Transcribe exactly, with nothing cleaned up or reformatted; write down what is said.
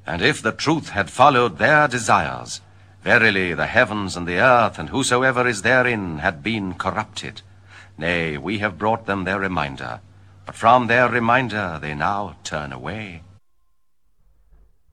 And if the truth had followed their desires, verily the heavens and the earth and whosoever is therein had been corrupted. Nay, we have brought them their reminder, but from their reminder they now turn away.